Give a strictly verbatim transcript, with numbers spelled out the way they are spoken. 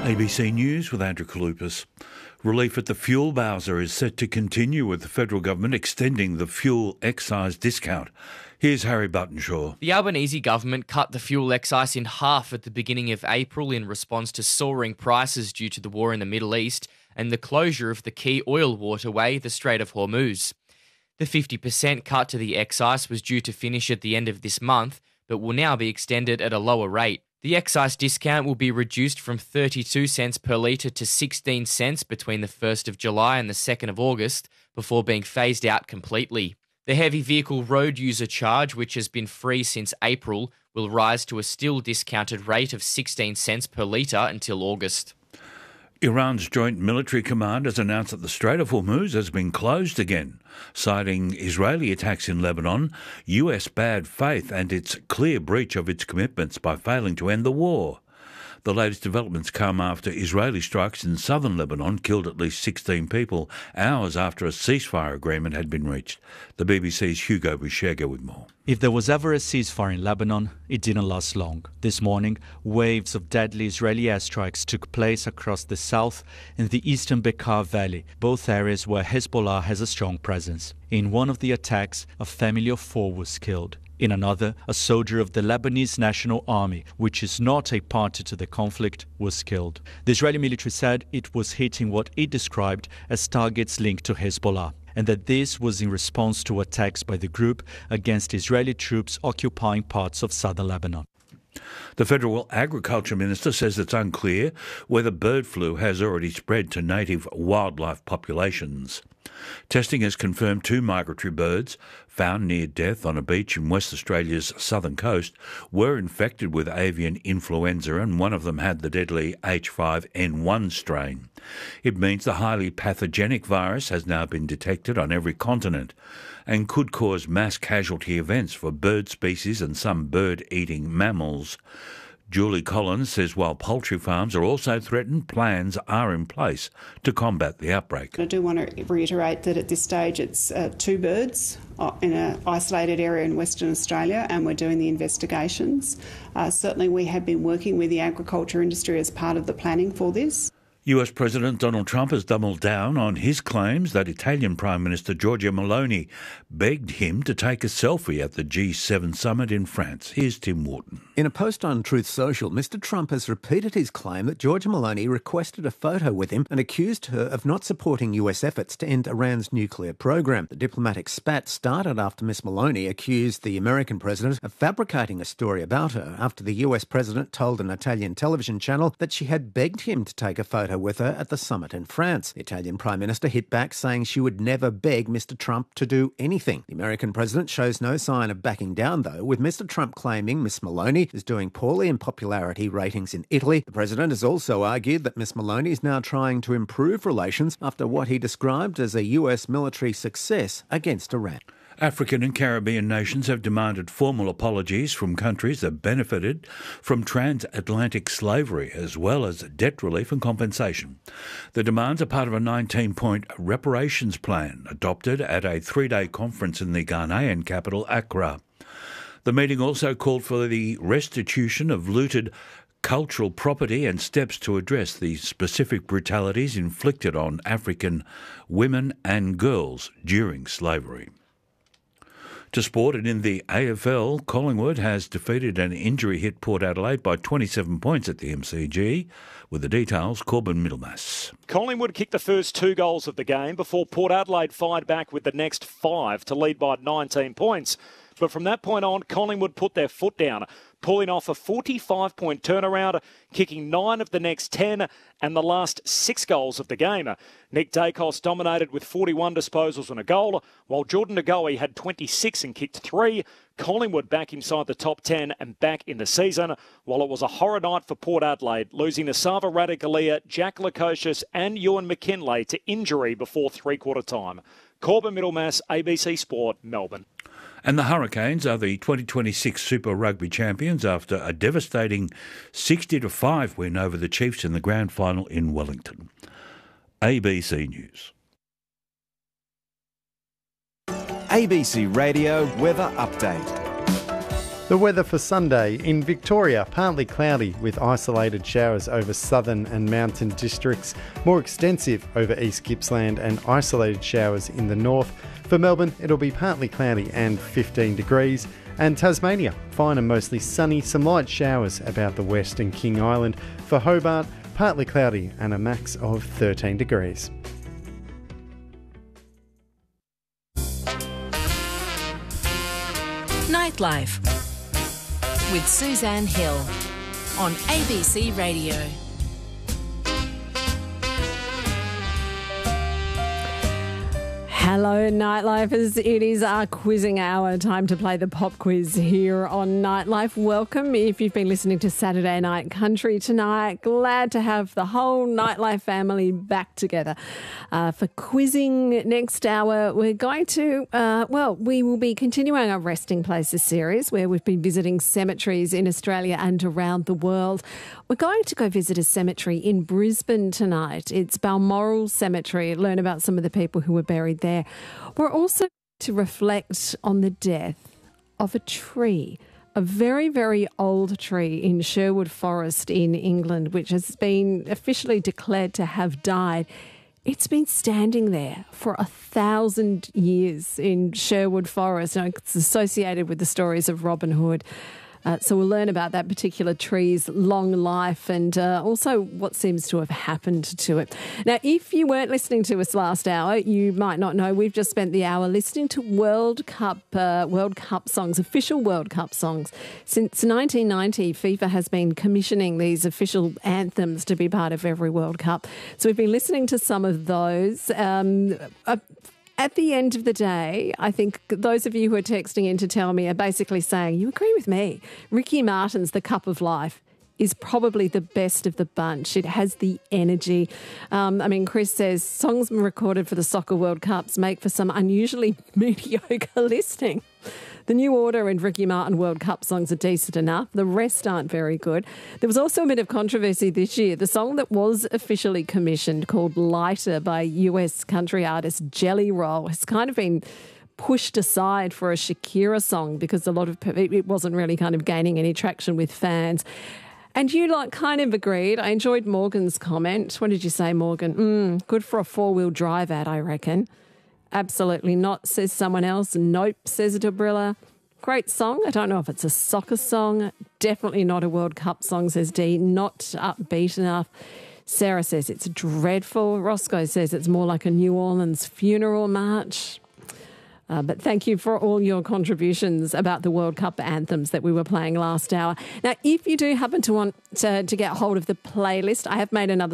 A B C News with Andrew Kalupas. Relief at the fuel bowser is set to continue with the federal government extending the fuel excise discount. Here's Harry Buttonshaw. The Albanese government cut the fuel excise in half at the beginning of April in response to soaring prices due to the war in the Middle East and the closure of the key oil waterway, the Strait of Hormuz. The fifty percent cut to the excise was due to finish at the end of this month, but will now be extended at a lower rate. The excise discount will be reduced from thirty-two cents per litre to sixteen cents between the first of July and the second of August, before being phased out completely. The heavy vehicle road user charge, which has been free since April, will rise to a still discounted rate of sixteen cents per litre until August. Iran's Joint Military Command has announced that the Strait of Hormuz has been closed again, citing Israeli attacks in Lebanon, U S bad faith and its clear breach of its commitments by failing to end the war. The latest developments come after Israeli strikes in southern Lebanon killed at least sixteen people, hours after a ceasefire agreement had been reached. The B B C's Hugo Bushega with more. If there was ever a ceasefire in Lebanon, it didn't last long. This morning, waves of deadly Israeli airstrikes took place across the south and the eastern Bekaa Valley, both areas where Hezbollah has a strong presence. In one of the attacks, a family of four was killed. In another, a soldier of the Lebanese National Army, which is not a party to the conflict, was killed. The Israeli military said it was hitting what it described as targets linked to Hezbollah, and that this was in response to attacks by the group against Israeli troops occupying parts of southern Lebanon. The Federal Agriculture Minister says it's unclear whether bird flu has already spread to native wildlife populations. Testing has confirmed two migratory birds found near death on a beach in West Australia's southern coast were infected with avian influenza, and one of them had the deadly H five N one strain. It means the highly pathogenic virus has now been detected on every continent and could cause mass casualty events for bird species and some bird-eating mammals. Julie Collins says while poultry farms are also threatened, plans are in place to combat the outbreak. I do want to reiterate that at this stage it's uh, two birds in an isolated area in Western Australia, and we're doing the investigations. Uh, certainly we have been working with the agriculture industry as part of the planning for this. U S President Donald Trump has doubled down on his claims that Italian Prime Minister Giorgia Meloni begged him to take a selfie at the G seven summit in France. Here's Tim Wharton. In a post on Truth Social, Mister Trump has repeated his claim that Giorgia Meloni requested a photo with him and accused her of not supporting U S efforts to end Iran's nuclear program. The diplomatic spat started after Miss Meloni accused the American president of fabricating a story about her after the U S president told an Italian television channel that she had begged him to take a photo with her at the summit in France. The Italian Prime Minister hit back, saying she would never beg Mister Trump to do anything. The American president shows no sign of backing down, though, with Mister Trump claiming Miss Meloni is doing poorly in popularity ratings in Italy. The president has also argued that Miss Meloni is now trying to improve relations after what he described as a U S military success against Iran. African and Caribbean nations have demanded formal apologies from countries that benefited from transatlantic slavery, as well as debt relief and compensation. The demands are part of a nineteen-point reparations plan adopted at a three-day conference in the Ghanaian capital, Accra. The meeting also called for the restitution of looted cultural property and steps to address the specific brutalities inflicted on African women and girls during slavery. To sport, and in the A F L, Collingwood has defeated an injury-hit Port Adelaide by twenty-seven points at the M C G. With the details, Corbin Middlemass. Collingwood kicked the first two goals of the game before Port Adelaide fired back with the next five to lead by nineteen points. But from that point on, Collingwood put their foot down, pulling off a forty-five point turnaround, kicking nine of the next ten and the last six goals of the game. Nick Dacos dominated with forty-one disposals and a goal, while Jordan Ngoe had twenty-six and kicked three. Collingwood back inside the top ten and back in the season, while it was a horror night for Port Adelaide, losing Asava Radikalia, Jack Lukosius and Ewan McKinlay to injury before three-quarter time. Corbin Middlemass, A B C Sport, Melbourne. And the Hurricanes are the twenty twenty-six Super Rugby champions after a devastating sixty to five win over the Chiefs in the grand final in Wellington. A B C News. A B C Radio Weather Update. The weather for Sunday in Victoria, partly cloudy with isolated showers over southern and mountain districts, more extensive over East Gippsland and isolated showers in the north. For Melbourne, it'll be partly cloudy and fifteen degrees. And Tasmania, fine and mostly sunny, some light showers about the west and King Island. For Hobart, partly cloudy and a max of thirteen degrees. Nightlife with Suzanne Hill on A B C Radio. Hello, Nightlifers. It is our quizzing hour. Time to play the pop quiz here on Nightlife. Welcome if you've been listening to Saturday Night Country tonight. Glad to have the whole Nightlife family back together. Uh, for quizzing next hour, we're going to, uh, well, we will be continuing our Resting Places series where we've been visiting cemeteries in Australia and around the world. We're going to go visit a cemetery in Brisbane tonight. It's Balmoral Cemetery. Learn about some of the people who were buried there. We're also to reflect on the death of a tree, a very, very old tree in Sherwood Forest in England, which has been officially declared to have died. It's been standing there for a thousand years in Sherwood Forest. Now, it's associated with the stories of Robin Hood. Uh, so we'll learn about that particular tree's long life and uh, also what seems to have happened to it. Now, if you weren't listening to us last hour, you might not know we've just spent the hour listening to World Cup uh, World Cup songs, official World Cup songs. Since nineteen ninety, FIFA has been commissioning these official anthems to be part of every World Cup. So we've been listening to some of those. Um, uh, At the end of the day, I think those of you who are texting in to tell me are basically saying, you agree with me. Ricky Martin's The Cup of Life is probably the best of the bunch. It has the energy. Um, I mean, Chris says, songs recorded for the Soccer World Cups make for some unusually mediocre listening. The New Order and Ricky Martin World Cup songs are decent enough. The rest aren't very good. There was also a bit of controversy this year. The song that was officially commissioned, called Lighter by U S country artist Jelly Roll, has kind of been pushed aside for a Shakira song because a lot of it wasn't really kind of gaining any traction with fans. And you like kind of agreed. I enjoyed Morgan's comment. What did you say, Morgan? Mm, good for a four-wheel drive ad, I reckon. Absolutely not, says someone else. Nope, says Debrilla. Great song. I don't know if it's a soccer song. Definitely not a World Cup song, says Dee. Not upbeat enough. Sarah says it's dreadful. Roscoe says it's more like a New Orleans funeral march. Uh, but thank you for all your contributions about the World Cup anthems that we were playing last hour. Now, if you do happen to want to, to get hold of the playlist, I have made another